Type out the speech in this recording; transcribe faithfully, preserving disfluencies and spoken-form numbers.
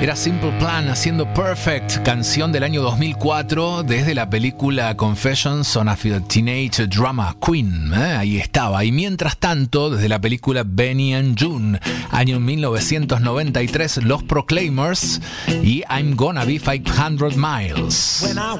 Era Simple Plan haciendo Perfect, canción del año dos mil cuatro desde la película Confessions on a Teenage Drama Queen. ¿eh? Ahí estaba. Y mientras tanto, desde la película Benny and June, año mil novecientos noventa y tres, Los Proclaimers y I'm Gonna Be five hundred miles. When I